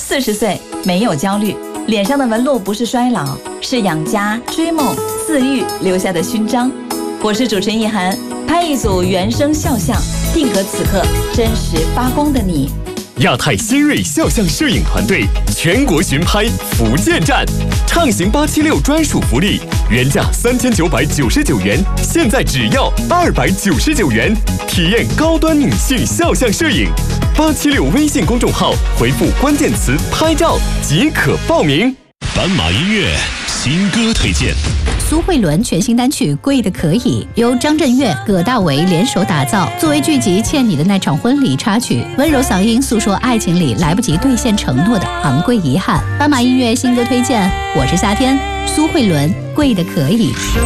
40岁没有焦虑，脸上的纹路不是衰老，是养家、追梦、自愈留下的勋章。我是主持人易涵，拍一组原声肖像，定格此刻真实发光的你。 亚太新锐肖像摄影团队全国巡拍福建站，畅行876专属福利，原价3999元，现在只要299元，体验高端女性肖像摄影。876微信公众号回复关键词拍照即可报名。 斑马音乐新歌推荐。 苏慧伦全新单曲《贵的可以》由张震岳、葛大为联手打造，作为剧集《欠你的那场婚礼》插曲，温柔嗓音诉说爱情里来不及兑现承诺的昂贵遗憾。斑马音乐新歌推荐，我是夏天，苏慧伦《贵的可以》。